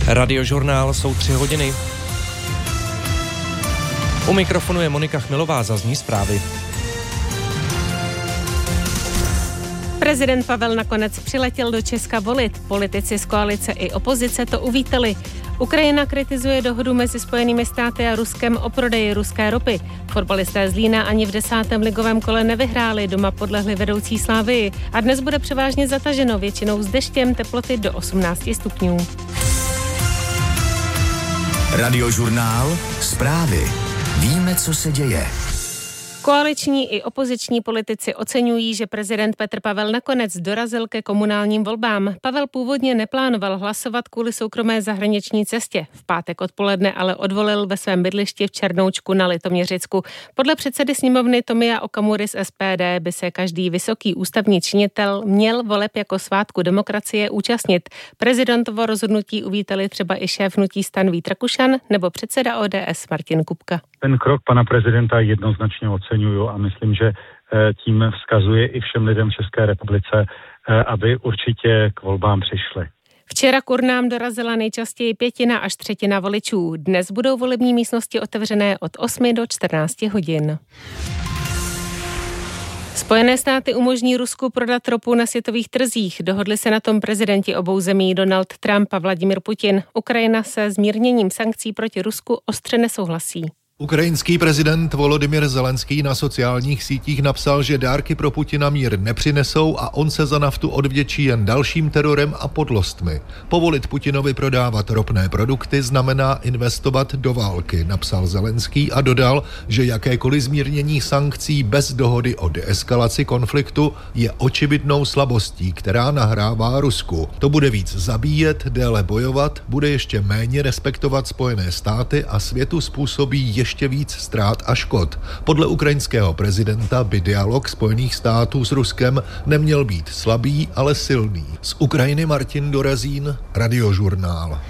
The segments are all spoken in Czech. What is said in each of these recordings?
Radiožurnál, jsou 3 hodiny. U mikrofonu je Monika Chmilová, zazní zprávy. Prezident Pavel nakonec přiletěl do Česka volit. Politici z koalice i opozice to uvítali. Ukrajina kritizuje dohodu mezi Spojenými státy a Ruskem o prodeji ruské ropy. Fotbalisté Zlína ani v 10. ligovém kole nevyhráli, doma podlehli vedoucí Slavii. A dnes bude převážně zataženo, většinou s deštěm, teploty do 18 stupňů. Radiožurnál, zprávy. Víme, co se děje. Koaliční i opoziční politici oceňují, že prezident Petr Pavel nakonec dorazil ke komunálním volbám. Pavel původně neplánoval hlasovat kvůli soukromé zahraniční cestě. V pátek odpoledne ale odvolil ve svém bydlišti v Černoučku na Litoměřicku. Podle předsedy sněmovny Tomia Okamury z SPD by se každý vysoký ústavní činitel měl voleb jako svátku demokracie účastnit. Prezidentovo rozhodnutí uvítali třeba i šéf hnutí STAN Vít Rakušan nebo předseda ODS Martin Kupka. Ten krok pana prezidenta jednoznačně oceňuju a myslím, že tím vzkazuje i všem lidem v České republice, aby určitě k volbám přišli. Včera k urnám dorazila nejčastěji 1/5 až 1/3 voličů. Dnes budou volební místnosti otevřené od 8 do 14 hodin. Spojené státy umožní Rusku prodat ropu na světových trzích. Dohodli se na tom prezidenti obou zemí Donald Trump a Vladimir Putin. Ukrajina se zmírněním sankcí proti Rusku ostře nesouhlasí. Ukrajinský prezident Volodymyr Zelenský na sociálních sítích napsal, že dárky pro Putina mír nepřinesou a on se za naftu odvděčí jen dalším terorem a podlostmi. Povolit Putinovi prodávat ropné produkty znamená investovat do války, napsal Zelenský a dodal, že jakékoliv zmírnění sankcí bez dohody o deeskalaci konfliktu je očividnou slabostí, která nahrává Rusku. To bude víc zabíjet, déle bojovat, bude ještě méně respektovat Spojené státy a světu způsobí ještě víc ztrát a škod. Podle ukrajinského prezidenta by dialog Spojených států s Ruskem neměl být slabý, ale silný. Z Ukrajiny Martin Dorazín, Radiožurnál.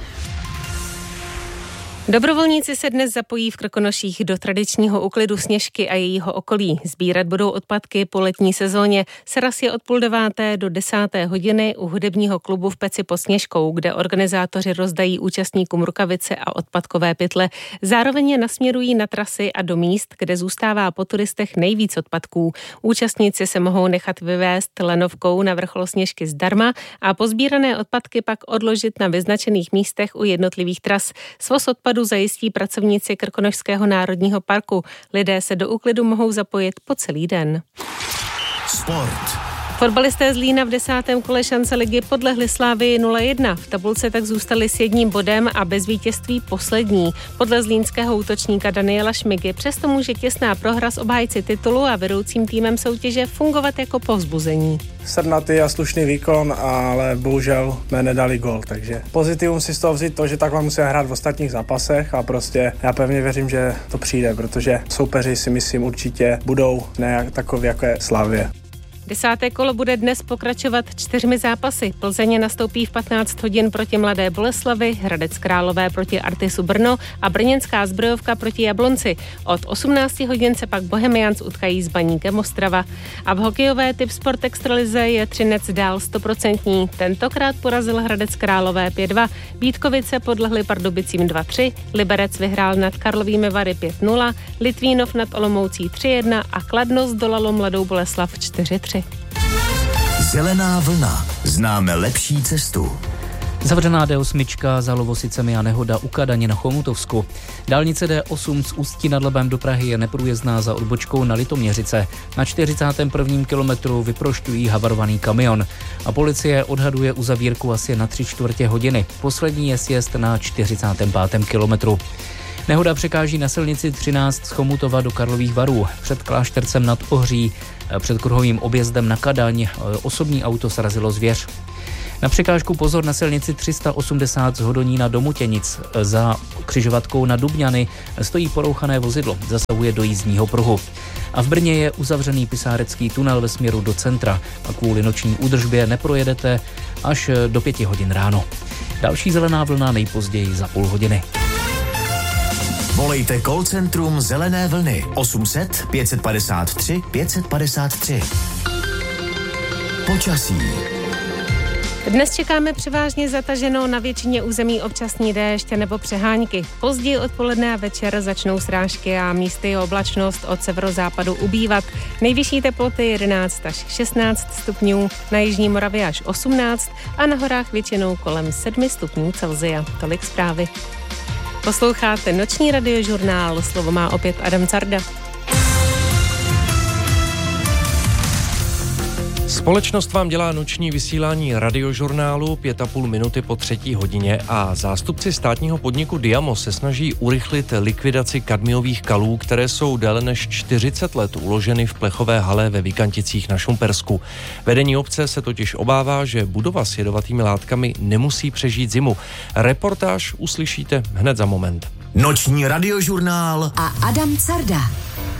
Dobrovolníci se dnes zapojí v Krkonoších do tradičního úklidu Sněžky a jejího okolí. Sbírat budou odpadky po letní sezóně. Sraz je od 8:30 do 10. hodiny u hudebního klubu v Peci pod Sněžkou, kde organizátoři rozdají účastníkům rukavice a odpadkové pytle. Zároveň je nasměrují na trasy a do míst, kde zůstává po turistech nejvíc odpadků. Účastníci se mohou nechat vyvést lanovkou na vrchol Sněžky zdarma a pozbírané odpadky pak odložit na vyznačených místech u jednotlivých tras. Svoz odpadu zajistí pracovníci Krkonošského národního parku. Lidé se do úklidu mohou zapojit po celý den. Sport. Fotbalisté Zlína v 10. kole šance ligy podlehli Slavii 0-1. V tabulce tak zůstali s 1 bodem a bez vítězství poslední. Podle zlínského útočníka Daniela Šmigy přesto může těsná prohra s obhájci titulu a vedoucím týmem soutěže fungovat jako povzbuzení. Srdnatý a slušný výkon, ale bohužel jsme nedali gól, takže pozitivum si z toho vzít to, že takhle musíme hrát v ostatních zápasech a prostě já pevně věřím, že to přijde, protože soupeři si myslím určitě budou ne takový jako je Slavie. 10. kolo bude dnes pokračovat 4 zápasy. Plzeň nastoupí v 15 hodin proti Mladé Boleslavi, Hradec Králové proti Artisu Brno a brněnská Zbrojovka proti Jablonci. Od 18 hodin se pak Bohemians utkají s Baníkem Ostrava. A v hokejové Typ Sport Extralize je Třinec dál 100%. Tentokrát porazil Hradec Králové 5-2, Vítkovice podlehli Pardubicím 2-3, Liberec vyhrál nad Karlovými Vary 5-0, Litvínov nad Olomoucí 3-1 a Kladno zdolalo Mladou Boleslav 4-3. Zelená vlna. Známe lepší cestu. Zavřená D8 za Lovosicemi a nehoda u Kadaně na Chomutovsku. Dálnice D8 z Ústí nad Labem do Prahy je neprůjezdná za odbočkou na Litoměřice. Na 41. kilometru vyprošťují havarovaný kamion. A policie odhaduje uzavírku asi na 3/4 hodiny. Poslední je sjezd na 45. kilometru. Nehoda překáží na silnici 13 z Chomutova do Karlových Varů. Před Kláštercem nad Ohří, před kruhovým objezdem na Kadaň, osobní auto srazilo zvěř. Na překážku pozor na silnici 380 z Hodonína do Mutěnic. Za křižovatkou na Dubňany stojí porouchané vozidlo, zasahuje do jízdního pruhu. A v Brně je uzavřený pisárecký tunel ve směru do centra a kvůli noční údržbě neprojedete až do 5 hodin ráno. Další zelená vlna nejpozději za půl hodiny. Volejte call centrum Zelené vlny 800 553 553. Počasí. Dnes čekáme převážně zataženo, na většině území občasný déšť nebo přehánky. Později odpoledne a večer začnou srážky a místy oblačnost od severozápadu ubývat. Nejvyšší teploty 11 až 16 stupňů, na jižní Moravě až 18 a na horách většinou kolem 7 stupňů Celsia. Tolik zprávy. Posloucháte noční radiožurnál, slovo má opět Adam Carda. Společnost vám dělá noční vysílání radiožurnálu 5,5 minuty po 3. hodině a zástupci státního podniku Diamo se snaží urychlit likvidaci kadmiových kalů, které jsou déle než 40 let uloženy v plechové hale ve Vikanticích na Šumpersku. Vedení obce se totiž obává, že budova s jedovatými látkami nemusí přežít zimu. Reportáž uslyšíte hned za moment. Noční radiožurnál a Adam Carda.